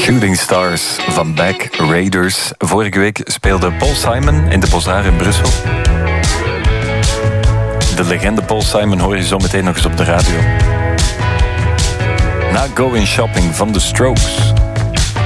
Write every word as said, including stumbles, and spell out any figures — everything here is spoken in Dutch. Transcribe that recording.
Shooting Stars van Back Raiders. Vorige week speelde Paul Simon in de Bozar in Brussel. De legende Paul Simon hoor je zo meteen nog eens op de radio. Na Going Shopping van The Strokes.